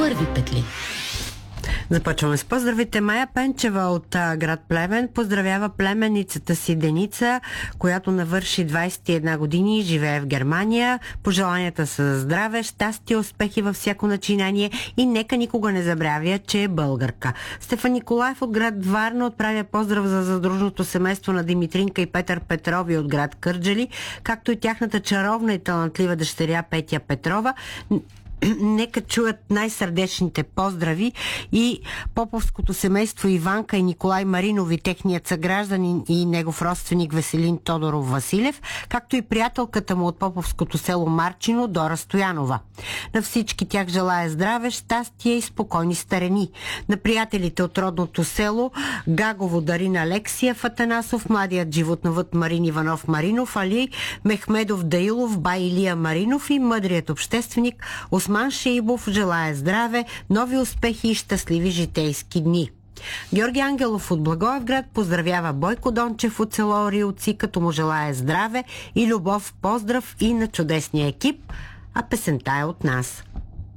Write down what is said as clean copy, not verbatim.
първи петли. Започваме с поздравите. Мая Пенчева от град Плевен поздравява племенницата си Деница, която навърши 21 години и живее в Германия. Пожеланията са за здраве, щастие, успехи във всяко начинание и нека никога не забравя, че е българка. Стефан Николаев от град Варна отправя поздрав за задружното семейство на Димитринка и Петър Петрови от град Кърджали, както и тяхната чаровна и талантлива дъщеря Петя Петрова. Нека чуят най-сърдечните поздрави и поповското семейство Иванка и Николай Маринови, техният съгражданин и негов родственик Веселин Тодоров Василев, както и приятелката му от поповското село Марчино Дора Стоянова. На всички тях желая здраве, щастие и спокойни старени. На приятелите от родното село Гагово Дарин Алексиев Атанасов, младият животновът Марин Иванов Маринов, Али Мехмедов Даилов, бай Илия Маринов и мъдрият общественик Осман Шейбов желая здраве, нови успехи и щастливи житейски дни. Георги Ангелов от Благоевград поздравява Бойко Дончев от село Рилци, като му желая здраве и любов, поздрав и на чудесния екип, а песента е от нас.